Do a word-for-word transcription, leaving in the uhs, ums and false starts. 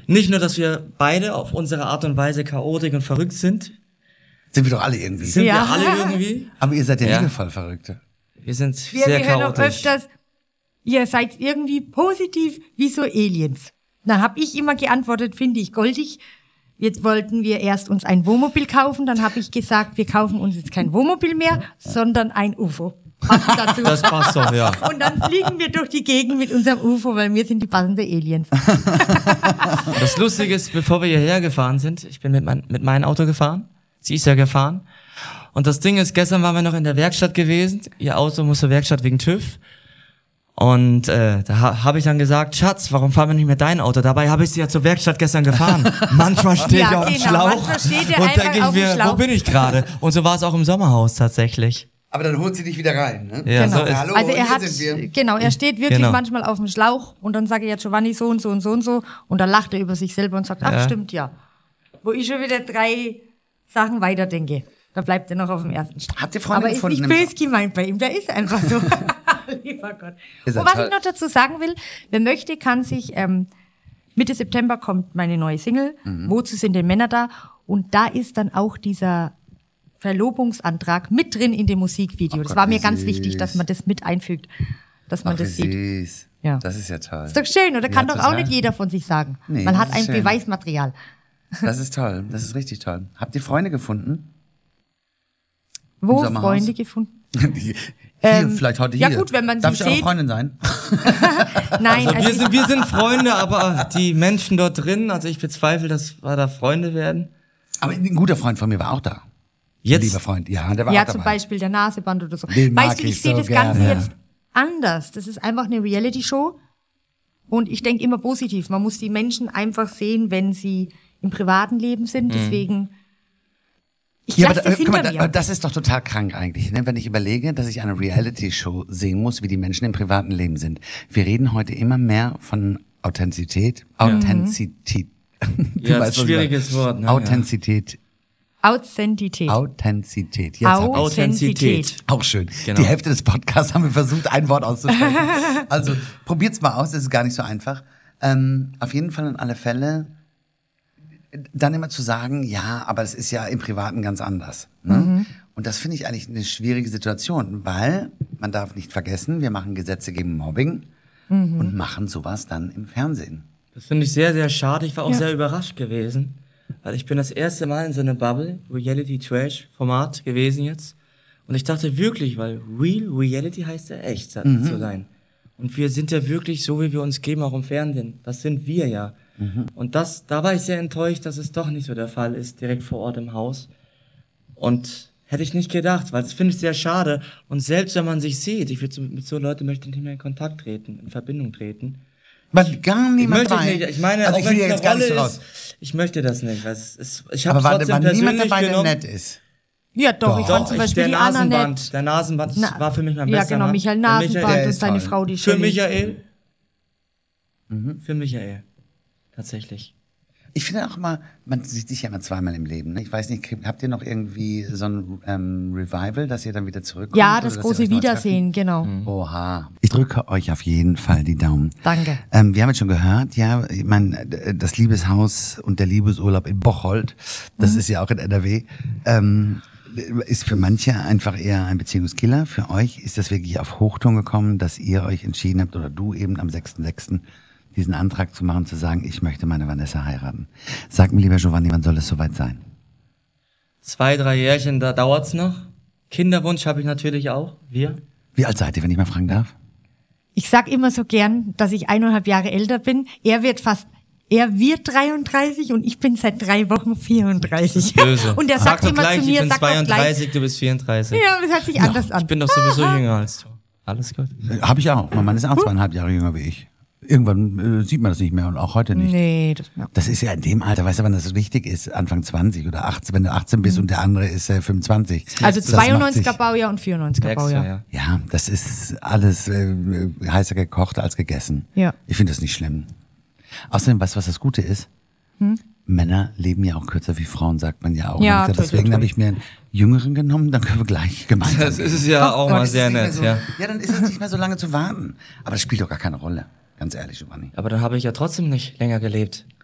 nicht nur, dass wir beide auf unsere Art und Weise chaotisch und verrückt sind. Sind wir doch alle irgendwie. Sind Ja. wir alle irgendwie. Aber ihr seid ja, Ja. liebevoll Verrückte. Wir sind Wir, sehr wir hören auch chaotisch. öfters, ihr seid irgendwie positiv wie so Aliens. Dann habe ich immer geantwortet, finde ich goldig. Jetzt wollten wir erst uns ein Wohnmobil kaufen, dann habe ich gesagt, wir kaufen uns jetzt kein Wohnmobil mehr, sondern ein U F O. Passt dazu. Das passt doch, ja. Und dann fliegen wir durch die Gegend mit unserem U F O, weil wir sind die passenden Aliens. Das Lustige ist, bevor wir hierher gefahren sind, ich bin mit, mein, mit meinem Auto gefahren, sie ist ja gefahren. Und das Ding ist, gestern waren wir noch in der Werkstatt gewesen, ihr Auto muss zur Werkstatt wegen TÜV. Und äh, da ha, habe ich dann gesagt, Schatz, warum fahren wir nicht mit deinem Auto? Dabei habe ich sie ja zur Werkstatt gestern gefahren. Manchmal stehe ich Ja, auf dem genau, Schlauch manchmal steht ihr und einfach denke ich auf dem mir, Schlauch. wo bin ich gerade? Und so war es auch im Sommerhaus tatsächlich. Aber dann holt sie dich wieder rein, ne? Ja, Genau. so ist, Hallo, Also er hier hat, sind wir. genau, er steht wirklich Genau. manchmal auf dem Schlauch und dann sage ich ja Giovanni so und so und so und so und dann lacht er über sich selber und sagt, ach Ja. stimmt ja. Wo ich schon wieder drei Sachen weiterdenke. Da bleibt er noch auf dem ersten Stand. Habt ihr Freunde Aber ist gefunden nicht im böse gemeint bei ihm, der ist einfach so. Lieber Gott. Ihr seid Und was toll. ich noch dazu sagen will, wer möchte, kann sich, ähm, Mitte September kommt meine neue Single, Mhm. Wozu sind denn Männer da? Und da ist dann auch dieser Verlobungsantrag mit drin in dem Musikvideo. Oh das Gott, war wie mir ganz süß. wichtig, dass man das mit einfügt, dass man Ach, das wie sieht. süß. Ja. Das ist ja toll. Ist doch schön, oder? Kann Ja, doch auch total. nicht jeder von sich sagen. Nee, man das hat ist ein schön. Beweismaterial. Das ist toll. Das ist richtig toll. Habt ihr Freunde gefunden? Wo Sommerhaus? Freunde gefunden? hier, Ähm, vielleicht heute ja hier. gut, wenn man Darf sie ich eure sieht- Freundin sein? Nein, also also wir, sind, wir sind Freunde, aber die Menschen dort drin, also ich bezweifle, dass wir da Freunde werden. Aber ein guter Freund von mir war auch da. Ein Jetzt, lieber Freund, ja, der war ja, auch dabei. zum Beispiel der Naseband oder so. Den mag Weißt du, ich ich sehe so das Ganze gerne. jetzt anders. Das ist einfach eine Reality-Show. Und ich denke immer positiv. Man muss die Menschen einfach sehen, wenn sie im privaten Leben sind. Deswegen, ich Ja, lasse aber, das da- guck hinter mal, da, mir. das ist doch total krank eigentlich, ne? Wenn ich überlege, dass ich eine Reality-Show sehen muss, wie die Menschen im privaten Leben sind. Wir reden heute immer mehr von Authentizität. Authentizität. Du Ja, weißt, was ich schwieriges meine. Wort, ne? Authentizität. Authentität. Authentizität. Jetzt hab ich's. Authentizität. Auch schön. Genau. Die Hälfte des Podcasts haben wir versucht, ein Wort auszusprechen. Also probiert's mal aus, das ist gar nicht so einfach. Ähm, auf jeden Fall in alle Fälle dann immer zu sagen, ja, aber es ist ja im Privaten ganz anders. Ne? Mhm. Und das finde ich eigentlich eine schwierige Situation, weil man darf nicht vergessen, wir machen Gesetze gegen Mobbing Mhm. und machen sowas dann im Fernsehen. Das finde ich sehr, sehr schade. Ich war auch Ja. sehr überrascht gewesen, weil ich bin das erste Mal in so einer Bubble, Reality-Trash-Format gewesen jetzt. Und ich dachte wirklich, weil Real Reality heißt ja echt Mhm. zu sein. Und wir sind ja wirklich so, wie wir uns geben, auch im Fernsehen. Das sind wir ja. Mhm. Und das, da war ich sehr enttäuscht, dass es doch nicht so der Fall ist, direkt vor Ort im Haus. Und hätte ich nicht gedacht, weil das finde ich sehr schade. Und selbst wenn man sich sieht, ich würde so, mit so Leuten möchte ich nicht mehr in Kontakt treten, in Verbindung treten. Weil gar Ich niemand möchte dabei. nicht, ich meine, also auch ich wenn will es ja eine jetzt gar Rolle nicht so ist, raus. ich möchte das nicht, weil es ist, ich habe Aber es war, trotzdem war niemand persönlich dabei, der genommen. nett ist. Ja, doch, ich fand Doch, zum ich, Beispiel der die Anna Nasenband, nett. der Nasenband das Na, war für mich mein Ja, bester genau, Mann. Michael Der Nasenband der und ist seine toll. Frau, die Für Shelley. Michael. Mhm. Für Michael. Tatsächlich. Ich finde auch immer, man sieht sich ja immer zweimal im Leben. Ne? Ich weiß nicht, habt ihr noch irgendwie so ein ähm, Revival, dass ihr dann wieder zurückkommt? Ja, oder das dass ihr große euch noch Wiedersehen, genau. treffen? Oha. Ich drücke euch auf jeden Fall die Daumen. Danke. Ähm, wir haben jetzt schon gehört, ja, ich meine, das Liebeshaus und der Liebesurlaub in Bocholt, das Mhm. ist ja auch in N R W, ähm, ist für manche einfach eher ein Beziehungskiller. Für euch ist das wirklich auf Hochton gekommen, dass ihr euch entschieden habt, oder du eben am sechsten sechsten diesen Antrag zu machen, zu sagen, ich möchte meine Vanessa heiraten. Sag mir lieber, Giovanni, wann soll es soweit sein? Zwei, drei Jährchen, da dauert's noch. Kinderwunsch habe ich natürlich auch. Wir. Wie alt seid ihr, wenn ich mal fragen darf? Ich sag immer so gern, dass ich eineinhalb Jahre älter bin. Er wird fast, er wird dreiunddreißig und ich bin seit drei Wochen vierunddreißig. Böse. Und er Sag sagt doch immer gleich, zu mir, ich bin sag doch gleich. zweiunddreißig, du bist vierunddreißig. Ja, das hört sich anders an. Ich bin doch sowieso jünger als du. Alles gut. Habe ich auch. Mein Mann ist auch zweieinhalb Jahre jünger wie ich. Irgendwann äh, sieht man das nicht mehr und auch heute nicht. Nee, das ja. Das ist ja in dem Alter, weißt du, wann das wichtig ist? Anfang zwanzig oder achtzehn, wenn du achtzehn bist und der andere ist äh, fünfundzwanzig. Also Das macht zweiundneunziger sich- Baujahr und vierundneunziger Merkst du, Baujahr. ja. Ja, das ist alles äh, heißer gekocht als gegessen. Ja. Ich finde das nicht schlimm. Außerdem, weißt du, was das Gute ist? Männer leben ja auch kürzer wie Frauen, sagt man ja auch. Ja, Und toi, deswegen toi, toi. habe ich mir einen Jüngeren genommen, dann können wir gleich gemeinsam. Das ist es ja auch Dann mal ist es sehr nicht mehr nett, so, ja. Ja, dann ist es nicht mehr so lange zu warten. Aber das spielt doch gar keine Rolle. Ganz ehrlich, Giovanni. Aber dann habe ich ja trotzdem nicht länger gelebt.